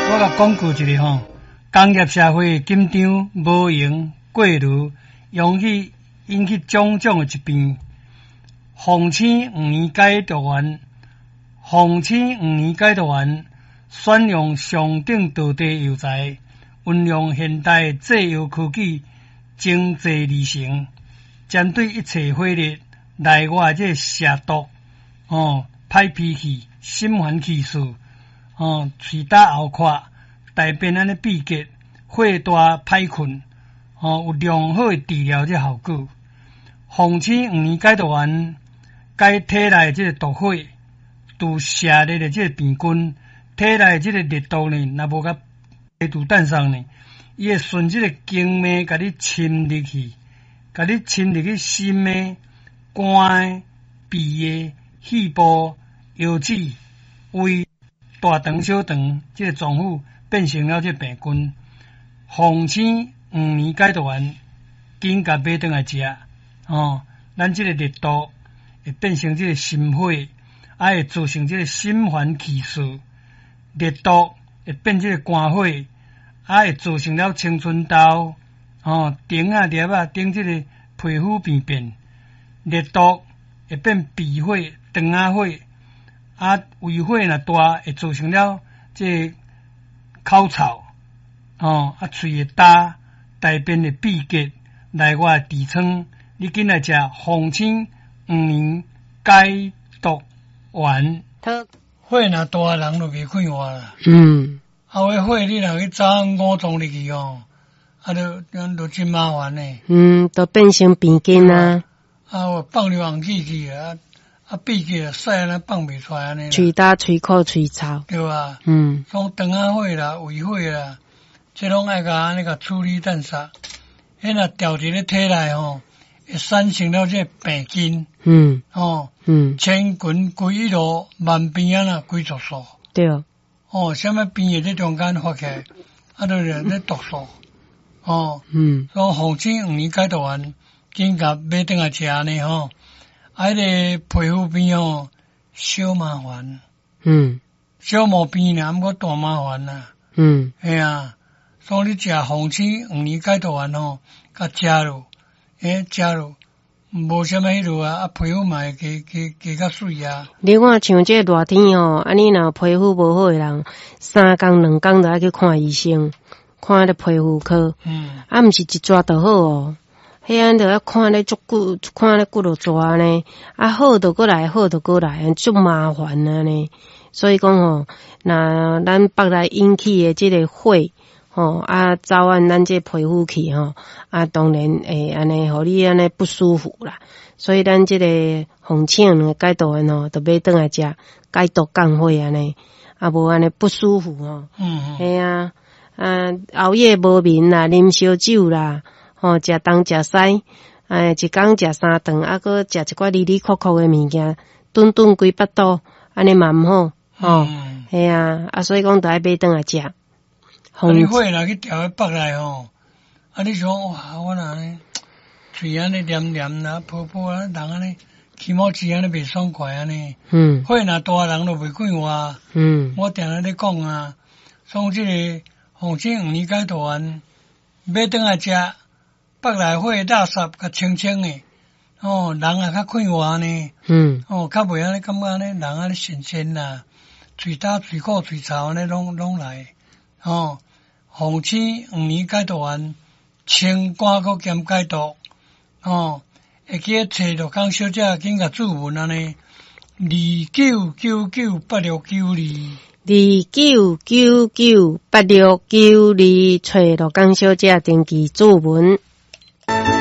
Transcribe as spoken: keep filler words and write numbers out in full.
我甲讲句一个吼，工业社会紧张无闲过炉，容易引起种种的疾病。phòng青五年解毒丸，phòng青五年解毒丸选用上等道地药材，运用现代制药科技，精制而成，针对一切火热、内外这蛇毒、哦、歹脾气、心烦气躁、哦、喙焦喉渴、大便安尼闭结、火大歹困，哦，有良好的治疗这效果。phòng青五年解毒丸解体内这个毒火，除射热的这个病菌，体内这个热毒呢，若无甲排除诞生呢，伊会顺这个经脉甲你侵入去，甲你侵入去心的、肝的、鼻的、肺部、腰子、胃、大肠、小肠这个脏腑变成了这个病菌。phòng青五年解毒丸，紧甲买转来食哦，咱这个热毒会变成这个心火，啊会造成这个心烦气躁，热毒会变这个肝火，啊会造成了青春痘，哦，顶啊粒啊顶这个皮肤病变，热毒会变鼻火、肠仔火，啊胃火若大会造成了这个口臭，哦，啊喙会焦，大便会闭结，内外痔疮，你紧来食phòng青五年解毒丸。火若大，人就袂快活啦。嗯。啊，迄火你若去早五脏入去哦，啊，就就真麻烦呢。 嗯，都变成病菌啊。 啊，我放流汗气去啊，啊，闭结啊，屎安尼放袂出来安尼。 喙焦、喙苦、喙臭。 对吧？ 嗯。 从肠仔火啦、胃火啦，这拢爱甲安尼甲处理淡煞。迄若调伫咧体内吼，会产生了这病菌。嗯。哦。嗯。千群归一路，万变啊啦归毒素。 对。 哦，什么病会在中间发起来，啊，就是咧毒素。哦。嗯。所以phòng青五年解毒丸，紧甲买转来食呢吼，啊，迄个皮肤病吼，小麻烦。嗯。小毛病啦，毋过大麻烦啦。嗯。系啊。所以你食phòng青五年解毒丸吼，甲食落，诶，食落无啥物迄落啊，啊皮肤嘛会加加加较水啊。 你看像这热天吼，啊你若皮肤无好诶人，三工两工就爱去看医生，看咧皮肤科。嗯。啊，毋是一抓就好哦，迄安就要看咧足久，看咧骨头抓呢，啊好就过来，好就过来，足麻烦啊呢。所以讲吼，若咱北来引起诶即个火。吼、哦、啊，早按咱这皮肤去吼，啊，当然会安尼，互你安尼不舒服啦。所以咱这个phòng青的解毒丸吼，就买转来食，解毒降火安尼，啊，无安尼不舒服吼。嗯嗯。系啊，啊，熬夜无眠啦，啉烧酒啦，吼、哦，食东食西，哎，一工食三顿，啊，搁食一寡哩哩扣扣的物件，顿顿规巴肚，安尼嘛毋好。吼、哦，系、嗯、啊，啊，所以讲就爱买转来食。 啊！你火若去调喺北来吼，啊！你想哇，我若安尼嘴安尼黏黏啦、泡泡啊，人安尼起毛子安尼袂爽快安尼。嗯。火若大人就袂快活。嗯。我定日咧讲啊，从即个phòng青五年解毒丸买转来食，北来火垃圾较清清诶，哦，人也较快活呢。嗯。哦，较袂安尼感觉安尼人安尼新鲜啦，嘴焦、嘴苦、嘴臭安尼拢拢来。哦。phòng青五年解毒丸，清肝骨兼解毒，哦，会记找罗江小姐紧甲注文安尼，二九九九八六九二， 二九九九八六九二，找罗江小姐登记注文。